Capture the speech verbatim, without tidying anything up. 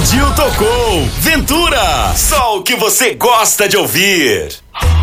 Pediu, tocou. Ventura, só o que você gosta de ouvir.